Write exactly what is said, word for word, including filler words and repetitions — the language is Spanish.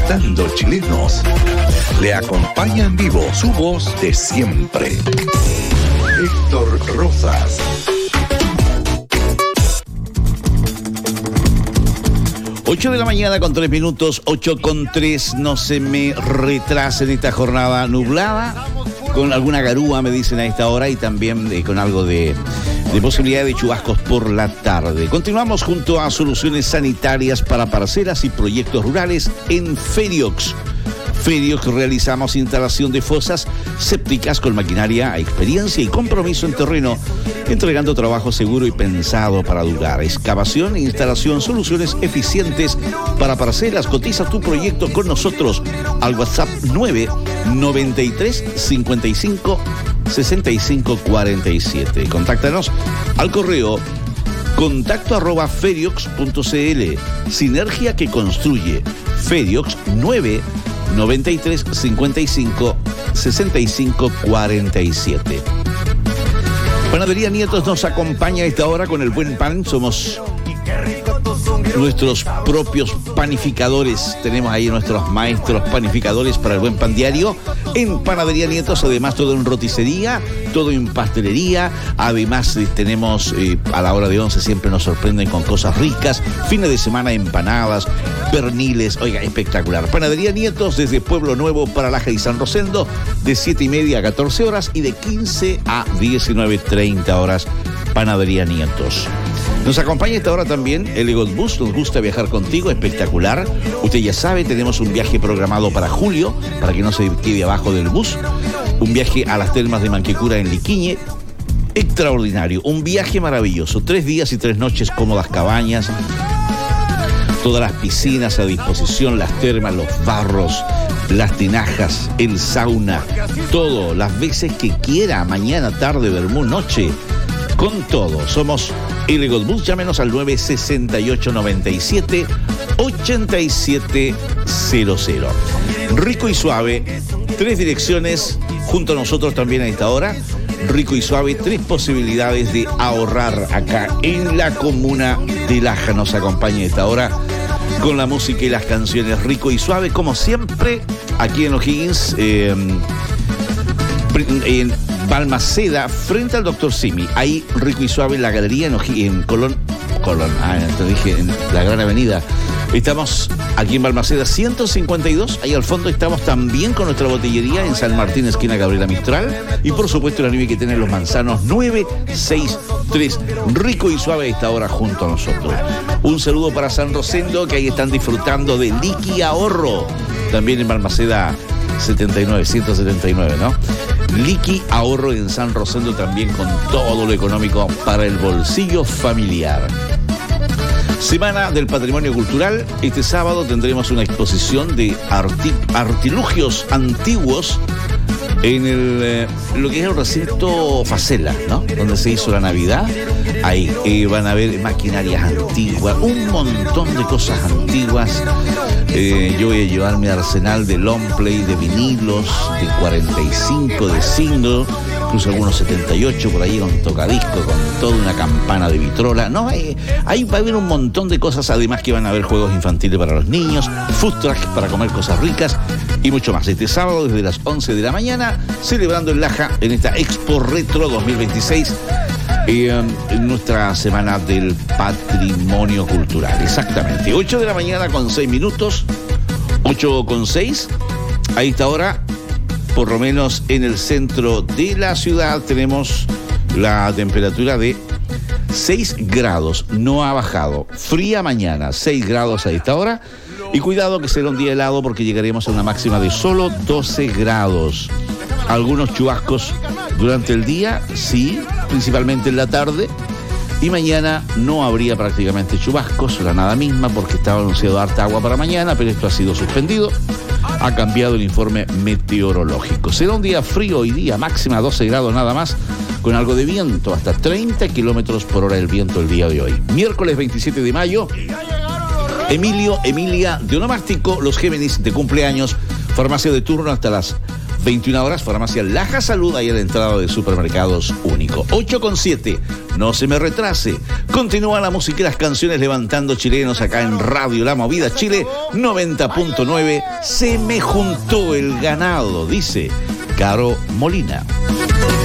Cantando Chilenos. Le acompaña en vivo su voz de siempre, Héctor Rosas. ocho de la mañana con tres minutos, ocho con tres, no se me retrase en esta jornada nublada, con alguna garúa me dicen a esta hora y también eh, con algo de, de posibilidad de chubascos por la tarde. Continuamos junto a soluciones sanitarias para parcelas y proyectos rurales en Feriox. Feriox realizamos instalación de fosas sépticas con maquinaria, experiencia y compromiso en terreno, entregando trabajo seguro y pensado para durar. Excavación e instalación, soluciones eficientes para parcelas. Cotiza tu proyecto con nosotros al WhatsApp nueve noventa y tres cincuenta y cinco sesenta y cinco cuarenta y siete. Contáctanos al correo contacto arroba feriox punto cl. Sinergia que construye. Feriox nueve noventa y tres cincuenta y cinco sesenta y cinco cuarenta y siete. Panadería Nietos nos acompaña a esta hora con el buen pan. Somos nuestros propios panificadores. Tenemos ahí nuestros maestros panificadores para el buen pan diario. En Panadería Nietos, además, todo en roticería, todo en pastelería. Además, eh, tenemos eh, a la hora de once siempre nos sorprenden con cosas ricas. Fines de semana, empanadas, perniles. Oiga, espectacular. Panadería Nietos desde Pueblo Nuevo para Laja y San Rosendo, de siete y media a catorce horas y de quince a diecinueve treinta horas. Panadería Nietos. Nos acompaña esta hora también el Egot Bus. Nos gusta viajar contigo, espectacular. Usted ya sabe, tenemos un viaje programado para julio, para que no se quede abajo del bus. Un viaje a las termas de Manquecura en Liquiñe. Extraordinario, un viaje maravilloso. Tres días y tres noches, cómodas cabañas, todas las piscinas a disposición, las termas, los barros, las tinajas, el sauna, todo, las veces que quiera, mañana, tarde, vermú, noche, con todo. Somos el Egot Bus. Llámenos al nueve sesenta y ocho noventa y siete ochenta y siete cero cero. Rico y suave, tres direcciones junto a nosotros también a esta hora. Rico y suave, tres posibilidades de ahorrar acá en la comuna de Laja. Nos acompaña a esta hora con la música y las canciones. Rico y suave, como siempre, aquí en O'Higgins, eh, en Balmaceda, frente al doctor Simi. Ahí, Rico y suave, en la galería en, Oji, en Colón. Colón, ah, te dije, en la Gran Avenida. Estamos aquí en Balmaceda ciento cincuenta y dos. Ahí al fondo estamos también con nuestra botillería en San Martín, esquina Gabriela Mistral. Y por supuesto, la nieve que tienen los manzanos nueve seis tres. Rico y suave a esta hora junto a nosotros. Un saludo para San Rosendo, que ahí están disfrutando de Liqui Ahorro. También en Balmaceda setenta y nueve, ciento setenta y nueve, ¿no? Liqui Ahorro en San Rosendo, también con todo lo económico para el bolsillo familiar. Semana del Patrimonio Cultural. Este sábado tendremos una exposición de arti- artilugios antiguos en el, eh, lo que es el recinto Facela, ¿no? Donde se hizo la Navidad. Ahí eh, van a ver maquinarias antiguas, un montón de cosas antiguas. Eh, yo voy a llevar mi arsenal de long play, de vinilos, de cuarenta y cinco, de single, incluso algunos setenta y ocho por ahí con tocadisco, con toda una campana de vitrola. No, hay, hay va a haber un montón de cosas, además que van a haber juegos infantiles para los niños, food trucks para comer cosas ricas y mucho más. Este sábado desde las once de la mañana, celebrando en Laja en esta Expo Retro dos mil veintiséis. Eh, en nuestra semana del patrimonio cultural, exactamente. ocho de la mañana con seis minutos, ocho con seis. A esta hora, por lo menos en el centro de la ciudad, tenemos la temperatura de seis grados, no ha bajado. Fría mañana, seis grados a esta hora. Y cuidado que será un día helado porque llegaremos a una máxima de solo doce grados. Algunos chubascos durante el día, sí, principalmente en la tarde. Y mañana no habría prácticamente chubascos, la nada misma, porque estaba anunciado harta agua para mañana, pero esto ha sido suspendido. Ha cambiado el informe meteorológico. Será un día frío hoy día, máxima doce grados nada más, con algo de viento, hasta treinta kilómetros por hora el viento el día de hoy. Miércoles veintisiete de mayo, Emilio, Emilia de Onomástico, los Géminis de cumpleaños, farmacia de turno hasta las veintiuna horas, farmacia Laja Salud, ahí a la entrada de Supermercados Único. ocho con siete, no se me retrase. Continúa la música y las canciones levantando chilenos acá en Radio La Movida Chile noventa punto nueve. Se me juntó el ganado, dice Caro Molina.